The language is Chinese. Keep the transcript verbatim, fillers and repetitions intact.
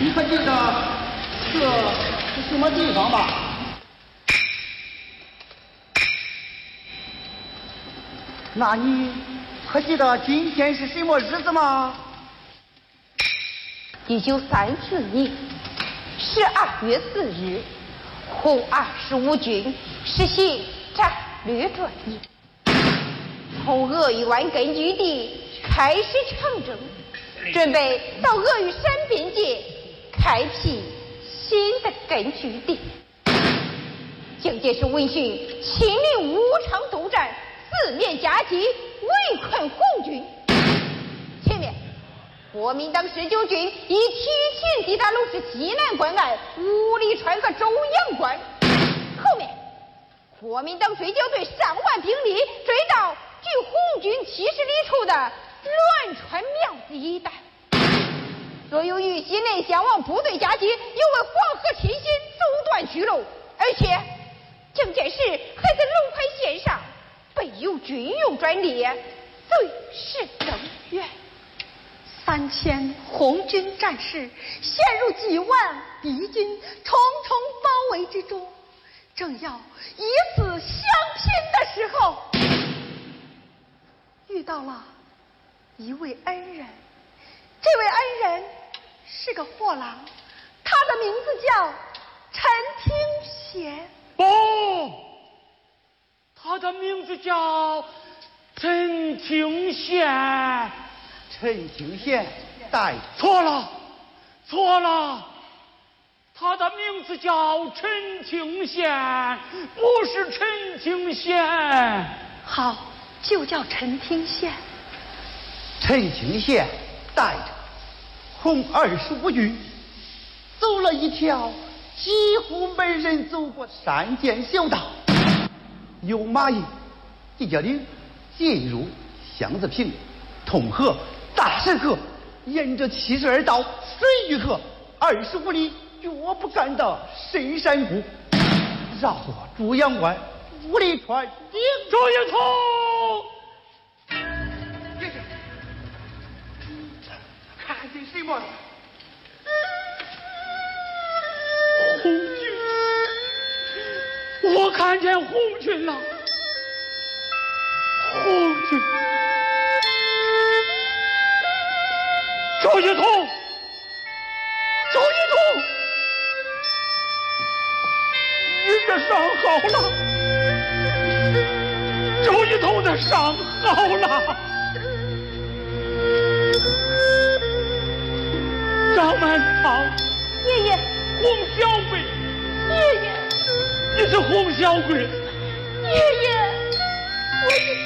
你可记得这是什么地方吧？那你可记得今天是什么日子吗？ 一九三四年十二月四日，红二十五军实行战略转移，从鄂豫湾根据地开始长征，准备到鄂豫山边界开辟新的根据地。蒋介石闻讯亲临武昌督战，四面夹击，围困红军。前面国民党十九军已提前抵达鲁市西南关岸五里川和周阳关，后面国民党追剿队上万兵力追到距红军七十里处的栾川苗子一带。所有豫西内向往部队夹击，又为黄河侵袭阻断去路，而且蒋介石还在陇海线上备有军用专列，随时增援。 三千红军战士陷入几万敌军重重包围之中，正要以死相拼的时候，遇到了一位恩人。这位恩人是个货郎，他的名字叫陈听贤。 哦，他的名字叫陈听贤。 陈听贤，带错了，错了，他的名字叫陈听贤，不是陈听贤。 好，就叫陈听贤。 陈听贤带着红二十五军走了一条几乎没人走过的山涧小道，由马营、地窖岭进入箱子坪、通河、大神河，沿着七十二道水域河二十五里脚不干的深山谷，绕过朱阳关、五里川、顶周一通。 看见什么了？ 红军，我看见红军了，红军。周一通，周一通，你的伤好了，周一通的伤好了。张满堂， 爷爷， 洪小贵， 爷爷， 你是洪小贵。 爷爷，我是